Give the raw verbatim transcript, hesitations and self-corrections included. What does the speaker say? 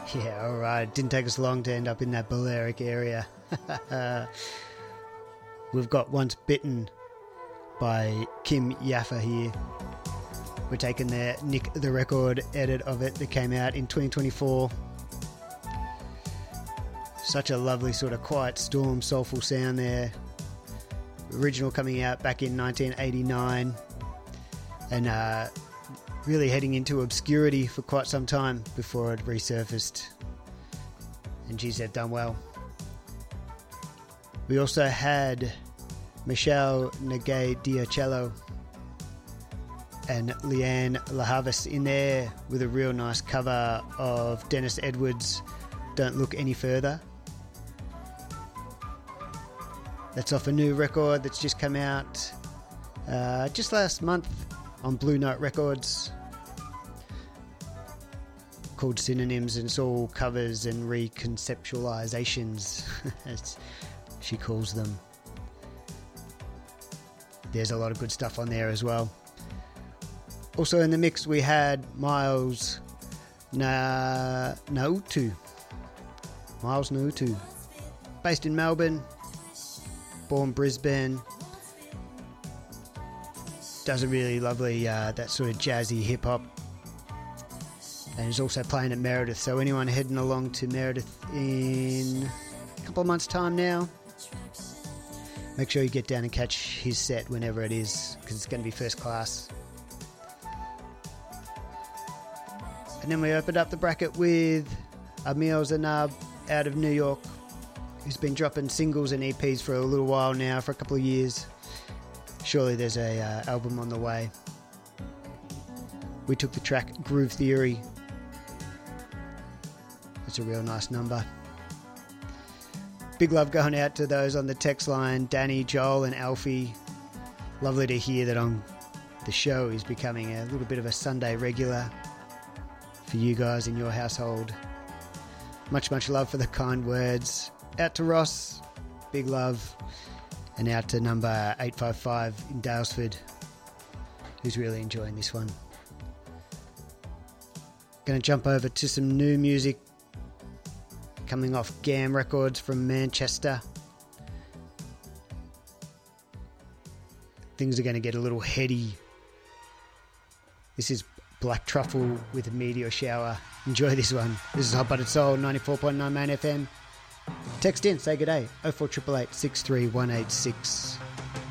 Yeah, all right. It didn't take us long to end up in that Balearic area. We've got Once Bitten by Kim Yaffa here. We're taking the Nick the Record edit of it that came out in twenty twenty-four. Such a lovely sort of quiet storm, soulful sound there. Original coming out back in nineteen eighty-nine. And uh, really heading into obscurity for quite some time before it resurfaced. And geez, they've done well. We also had Michelle Nagay-Diacello and Leanne Lahavas in there with a real nice cover of Dennis Edwards' Don't Look Any Further. That's off a new record that's just come out uh, just last month on Blue Note Records, called Synonyms, and it's all covers and reconceptualizations, as she calls them. There's a lot of good stuff on there as well. Also in the mix we had Miles Na Nautu. Miles Nautu. Based in Melbourne. Born Brisbane. Does a really lovely, uh, that sort of jazzy hip-hop. And he's also playing at Meredith. So anyone heading along to Meredith in a couple of months' time now, make sure you get down and catch his set whenever it is, because it's going to be first class. And then we opened up the bracket with Amir Zanab out of New York, who's been dropping singles and E Ps for a little while now, for a couple of years. Surely there's a uh, album on the way. We took the track Groove Theory. It's a real nice number. Big love going out to those on the text line, Danny, Joel and Alfie. Lovely to hear that on the show is becoming a little bit of a Sunday regular for you guys in your household. Much, much love for the kind words. Out to Ross, big love. And out to number eight five five in Dalesford, who's really enjoying this one. Going to jump over to some new music coming off Gam Records from Manchester. Things are going to get a little heady. This is Black Truffle with a Meteor Shower. Enjoy this one. This is Hot Buttered Soul, ninety-four point nine Main F M. Text in, say good day, oh four eight eight, six three one eight six.